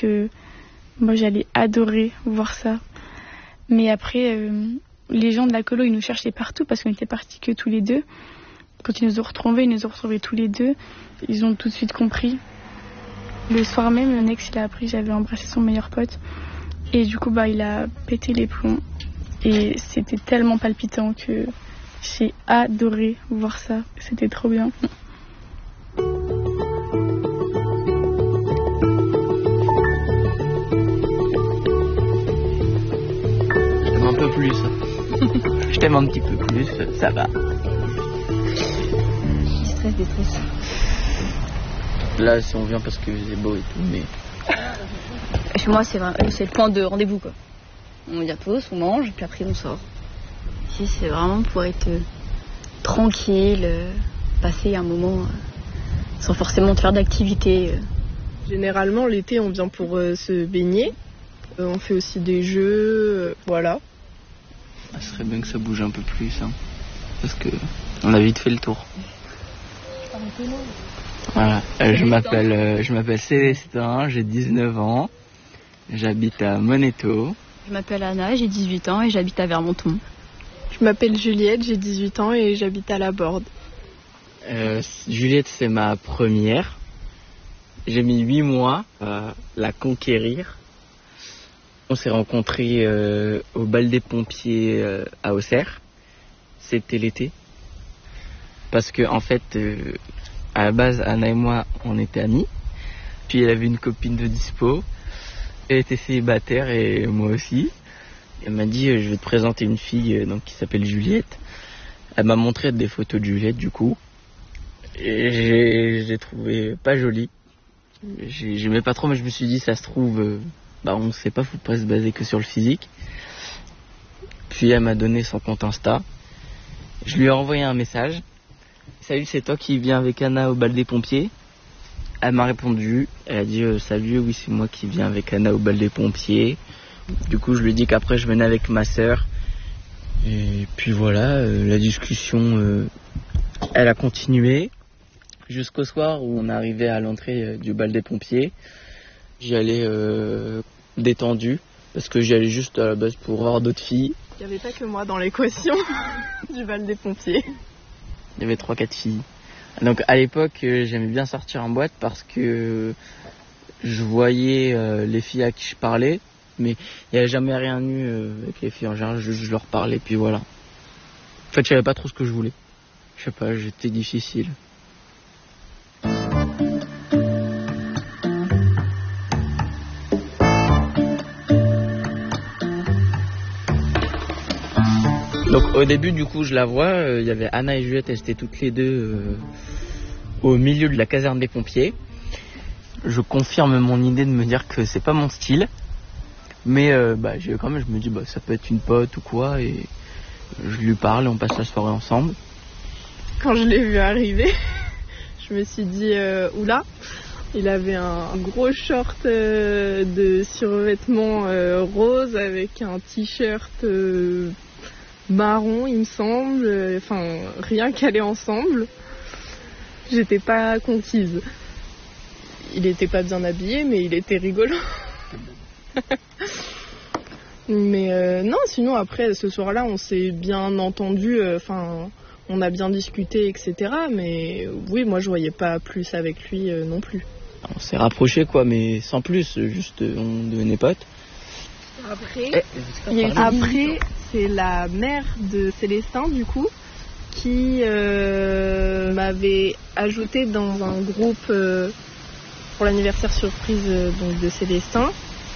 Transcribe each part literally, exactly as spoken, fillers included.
que moi j'allais adorer voir ça. Mais après, euh, les gens de la colo, ils nous cherchaient partout parce qu'on était partis que tous les deux. Quand ils nous ont retrouvés, ils nous ont retrouvés tous les deux. Ils ont tout de suite compris. Le soir même, mon ex, il a appris que j'avais embrassé son meilleur pote. Et du coup, bah, il a pété les plombs. Et c'était tellement palpitant que j'ai adoré voir ça. C'était trop bien. Un peu plus. Je t'aime un petit peu plus, ça va. Stress, détresse. Là, si on vient parce que c'est beau et tout, mais... Chez moi, c'est, c'est le point de rendez-vous, quoi. On vient tous, on mange, et puis après, on sort. Ici, c'est vraiment pour être euh, tranquille, euh, passer un moment euh, sans forcément faire d'activité. Euh. Généralement, l'été, on vient pour euh, se baigner. Euh, on fait aussi des jeux, euh, voilà. Ça serait bien que ça bouge un peu plus, hein, parce que on a vite fait le tour. Voilà, euh, je m'appelle euh, je m'appelle Célestin, j'ai dix-neuf ans, j'habite à Moneto. Je m'appelle Anna, j'ai dix-huit ans et j'habite à Vermonton. Je m'appelle Juliette, j'ai dix-huit ans et j'habite à La Borde. Euh, Juliette, c'est ma première. J'ai mis huit mois à la conquérir. On s'est rencontrés euh, au bal des pompiers euh, à Auxerre. C'était l'été. Parce que en fait, euh, à la base, Anna et moi, on était amis. Puis elle avait une copine de dispo. Elle était célibataire et moi aussi. Elle m'a dit, euh, je vais te présenter une fille euh, donc, qui s'appelle Juliette. Elle m'a montré des photos de Juliette du coup. Et j'ai, j'ai trouvé pas jolie. J'ai, j'aimais pas trop, mais je me suis dit, ça se trouve... Euh, Bah on sait pas, faut pas se baser que sur le physique. Puis elle m'a donné son compte Insta. Je lui ai envoyé un message. Salut, c'est toi qui viens avec Anna au bal des pompiers? Elle m'a répondu. Elle a dit euh, salut, oui c'est moi qui viens avec Anna au bal des pompiers. Du coup je lui ai dit qu'après je venais avec ma sœur. Et puis voilà, euh, la discussion euh, elle a continué jusqu'au soir où on arrivait à l'entrée euh, du bal des pompiers. J'y allais euh, détendu parce que j'y allais juste à la base pour voir d'autres filles. Il n'y avait pas que moi dans l'équation du bal des pompiers. Il y avait trois quatre filles. Donc à l'époque euh, j'aimais bien sortir en boîte parce que je voyais euh, les filles à qui je parlais, mais il n'y avait jamais rien eu euh, avec les filles en général. Je, je leur parlais puis voilà. En fait je savais pas trop ce que je voulais. Je sais pas, j'étais difficile. Donc au début du coup je la vois, il euh, y avait Anna et Juliette, elles étaient toutes les deux euh, au milieu de la caserne des pompiers. Je confirme mon idée de me dire que c'est pas mon style, mais euh, bah, j'ai, quand même je me dis bah, ça peut être une pote ou quoi, et je lui parle et on passe la soirée ensemble. Quand je l'ai vu arriver, je me suis dit euh, oula, il avait un gros short euh, de survêtement euh, rose avec un t-shirt euh, marron il me semble, enfin rien qu'aller ensemble. J'étais pas conquise. Il était pas bien habillé mais il était rigolo. Mais euh, non, sinon après ce soir-là on s'est bien entendu, enfin euh, on a bien discuté etc. Mais oui, moi je voyais pas plus avec lui euh, non plus. On s'est rapprochés quoi, mais sans plus, juste on devenait potes. Après, eh, après c'est la mère de Célestin du coup qui euh, m'avait ajouté dans un groupe euh, pour l'anniversaire surprise euh, donc de Célestin.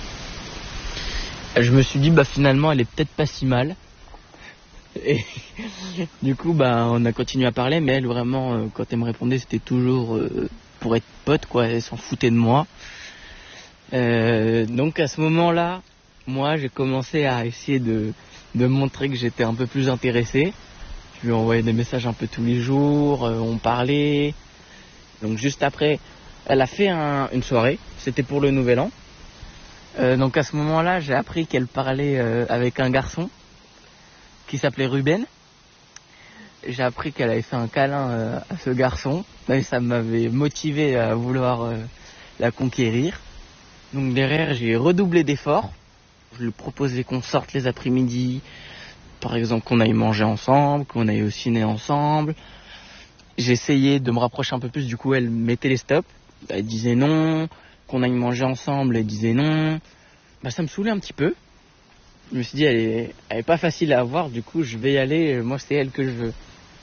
Je me suis dit bah finalement elle est peut-être pas si mal. Et du coup bah on a continué à parler, mais elle vraiment euh, quand elle me répondait c'était toujours euh, pour être pote quoi, elle s'en foutait de moi. Euh, donc à ce moment-là, moi j'ai commencé à essayer de, de montrer que j'étais un peu plus intéressé. Je lui envoyais des messages un peu tous les jours, euh, on parlait. Donc juste après, elle a fait un, une soirée, c'était pour le Nouvel An. Euh, donc à ce moment-là, j'ai appris qu'elle parlait euh, avec un garçon qui s'appelait Ruben. J'ai appris qu'elle avait fait un câlin euh, à ce garçon. Et ça m'avait motivé à vouloir euh, la conquérir. Donc derrière, j'ai redoublé d'efforts. Je lui proposais qu'on sorte les après-midi, par exemple qu'on aille manger ensemble, qu'on aille au ciné ensemble. J'essayais de me rapprocher un peu plus, du coup elle mettait les stops. Elle disait non, qu'on aille manger ensemble, elle disait non. Bah, ça me saoulait un petit peu. Je me suis dit, elle est, elle est pas facile à avoir, du coup je vais y aller, moi c'est elle que je veux.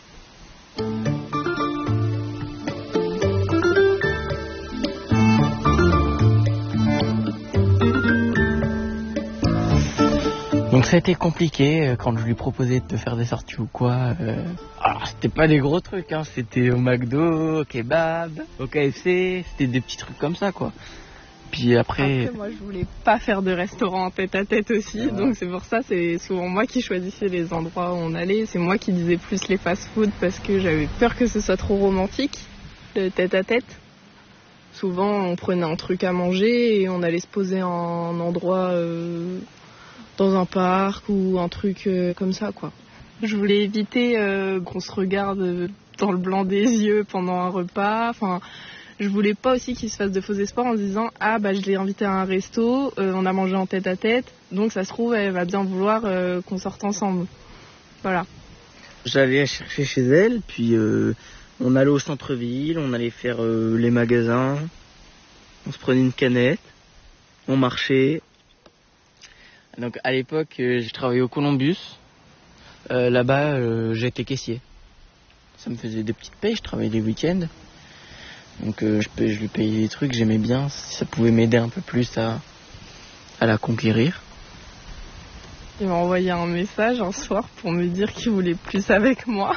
Donc ça a été compliqué euh, quand je lui proposais de faire des sorties ou quoi. Euh... Alors c'était pas des gros trucs, hein. C'était au McDo, au kebab, au K F C, c'était des petits trucs comme ça quoi. Puis après... Après moi je voulais pas faire de restaurant en tête à tête aussi, ouais. Donc c'est pour ça c'est souvent moi qui choisissais les endroits où on allait. C'est moi qui disais plus les fast-food parce que j'avais peur que ce soit trop romantique, le tête à tête. Souvent on prenait un truc à manger et on allait se poser en endroit... Euh... dans un parc ou un truc euh, comme ça quoi. Je voulais éviter euh, qu'on se regarde dans le blanc des yeux pendant un repas. Enfin, je voulais pas aussi qu'il se fasse de faux espoirs en se disant ah bah je l'ai invité à un resto, euh, on a mangé en tête à tête, donc ça se trouve elle va bien vouloir euh, qu'on sorte ensemble. Voilà. J'allais chercher chez elle, puis euh, on allait au centre-ville, on allait faire euh, les magasins, on se prenait une canette, on marchait. Donc à l'époque, euh, j'ai travaillé au Columbus. Euh, là-bas, euh, j'étais caissier. Ça me faisait des petites payes, je travaillais les week-ends. Donc euh, je, je lui payais des trucs, j'aimais bien. Ça pouvait m'aider un peu plus à, à la conquérir. Il m'a envoyé un message un soir pour me dire qu'il voulait plus avec moi.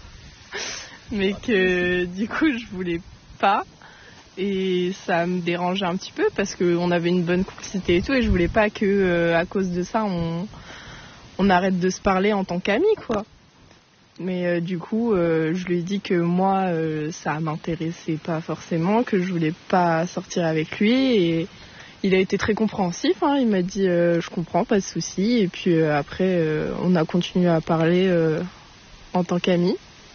Mais que du coup, je voulais pas. Et ça me dérangeait un petit peu parce qu'on avait une bonne complicité et tout. Et je voulais pas que, euh, à cause de ça, on, on arrête de se parler en tant qu'amis, quoi. Mais euh, du coup, euh, je lui ai dit que moi, euh, ça m'intéressait pas forcément, que je voulais pas sortir avec lui. Et il a été très compréhensif, hein. Il m'a dit euh, je comprends, pas de souci. Et puis euh, après, euh, on a continué à parler euh, en tant qu'amis.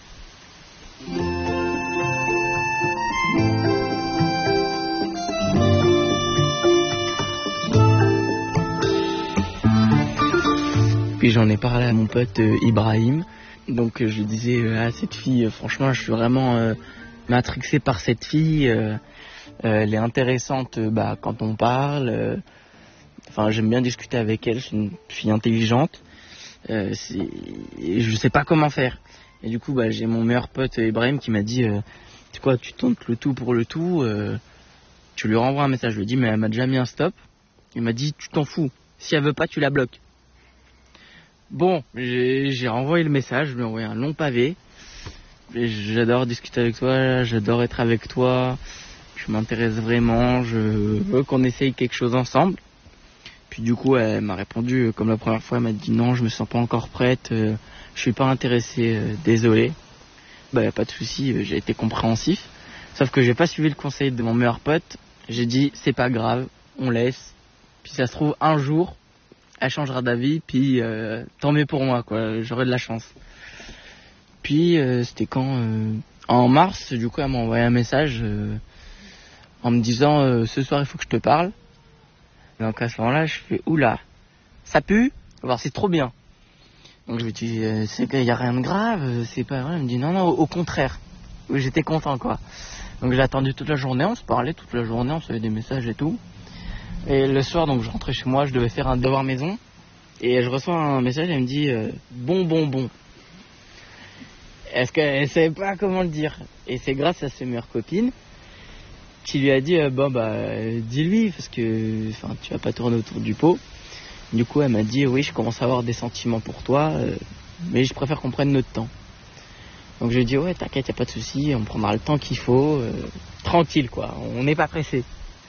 Puis j'en ai parlé à mon pote euh, Ibrahim. Donc euh, je lui disais euh, ah cette fille, euh, franchement je suis vraiment euh, matrixé par cette fille. Euh, euh, elle est intéressante euh, bah, quand on parle. Euh, enfin j'aime bien discuter avec elle, c'est une fille intelligente. Euh, c'est... Et je sais pas comment faire. Et du coup bah, j'ai mon meilleur pote euh, Ibrahim qui m'a dit euh, tu quoi, tu tentes le tout pour le tout. Euh, tu lui renvoies un message. Je lui ai dit mais elle m'a déjà mis un stop. Il m'a dit tu t'en fous. Si elle veut pas tu la bloques. Bon, j'ai, j'ai renvoyé le message, je lui ai envoyé un long pavé. Et j'adore discuter avec toi, j'adore être avec toi, je m'intéresse vraiment, je veux qu'on essaye quelque chose ensemble. Puis du coup, elle m'a répondu comme la première fois, elle m'a dit non, je me sens pas encore prête, euh, je suis pas intéressée, euh, désolé. Bah y a pas de souci, euh, j'ai été compréhensif. Sauf que j'ai pas suivi le conseil de mon meilleur pote, j'ai dit c'est pas grave, on laisse. Puis ça se trouve un jour, elle changera d'avis, puis euh, tant mieux pour moi, quoi. J'aurai de la chance. Puis euh, c'était quand euh, en mars, du coup, elle m'a envoyé un message euh, en me disant euh, ce soir il faut que je te parle. Donc à ce moment-là, je fais oula, ça pue, alors c'est trop bien. Donc je lui dis euh, c'est qu'il y a rien de grave, c'est pas vrai. Elle me dit non non, au contraire. J'étais content quoi. Donc j'ai attendu toute la journée, on se parlait toute la journée, on se faisait des messages et tout. Et le soir, donc je rentrais chez moi, je devais faire un devoir maison. Et je reçois un message, elle me dit euh, bon, bon, bon. Est-ce qu'elle ne savait pas comment le dire? Et c'est grâce à ses meilleures copines qui lui a dit euh, bon, bah, dis-lui, parce que tu vas pas tourner autour du pot. Du coup, elle m'a dit oui, je commence à avoir des sentiments pour toi, euh, mais je préfère qu'on prenne notre temps. Donc je lui ai dit ouais, t'inquiète, y a pas de souci, on prendra le temps qu'il faut, euh, tranquille, quoi, on n'est pas pressé.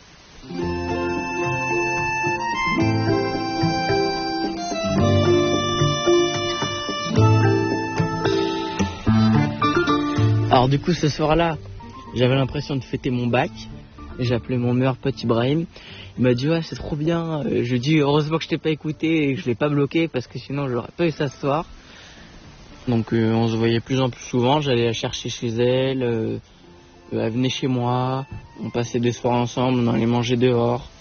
Alors du coup ce soir-là, j'avais l'impression de fêter mon bac. J'ai appelé mon meilleur pote Ibrahim. Il m'a dit ouais c'est trop bien. Je lui ai dit heureusement que je t'ai pas écouté et que je l'ai pas bloqué parce que sinon j'aurais pas eu ça ce soir. Donc euh, on se voyait de plus en plus souvent. J'allais la chercher chez elle. Euh, elle venait chez moi. On passait des soirs ensemble. On allait manger dehors.